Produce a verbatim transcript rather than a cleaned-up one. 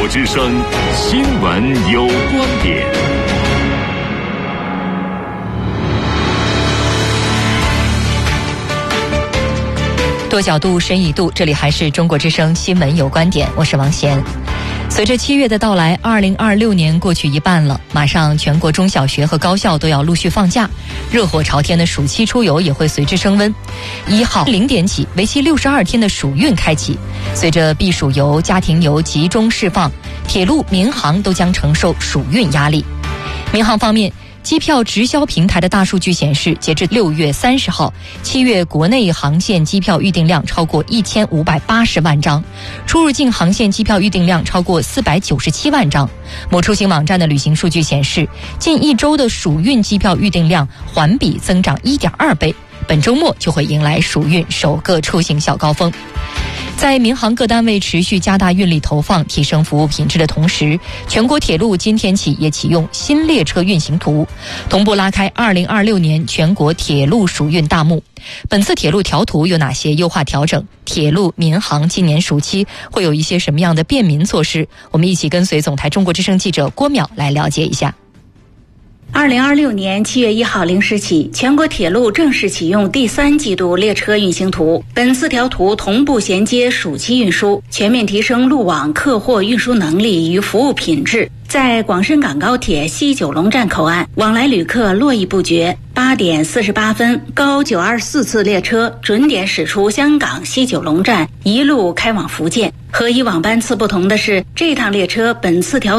之声新闻有观点。 多角度，深一度，这里还是中国之声新闻有观点，我是王贤。随着七月的到来，二零二六年过去一半了，马上全国中小学和高校都要陆续放假，热火朝天的暑期出游也会随之升温。一号零点起，为期六十二天的暑运开启，随着避暑游、家庭游集中释放，铁路、民航都将承受暑运压力。民航方面，机票直销平台的大数据显示，截至六月三十号，七月国内航线机票预订量超过一千五百八十万张，出入境航线机票预订量超过四百九十七万张。某出行网站的旅行数据显示，近一周的暑运机票预订量环比增长一点二倍，本周末就会迎来暑运首个出行小高峰。在民航各单位持续加大运力投放、提升服务品质的同时，全国铁路今天起也启用新列车运行图，同步拉开二零二六年全国铁路暑运大幕。本次铁路调图有哪些优化调整？铁路、民航今年暑期会有一些什么样的便民措施？我们一起跟随总台中国之声记者郭淼来了解一下。 二零二六年七月一号零时起，全国铁路正式启用第三季度列车运行图。本四条图同步衔接暑期运输，全面提升路网客货运输能力与服务品质。在广深港高铁西九龙站口岸，往来旅客络绎不绝。八点四十八分，高九二四次列车准点驶出香港西九龙站，一路开往福建。和以往班次不同的是，这趟列车本次调